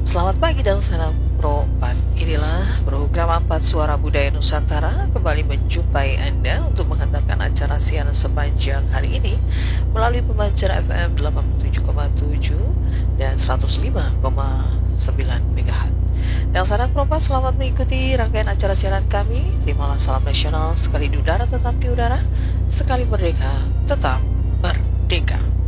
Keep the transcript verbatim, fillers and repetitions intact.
Selamat pagi dan salam Pro empat. Inilah program empat Suara Budaya Nusantara kembali menjumpai Anda untuk menghantarkan acara siaran sepanjang hari ini melalui pemancar F M delapan puluh tujuh koma tujuh dan seratus lima koma sembilan MHz. Yang sanak Pro empat, selamat mengikuti rangkaian acara siaran kami. Terimalah salam nasional, sekali di udara tetap di udara, sekali merdeka tetap merdeka.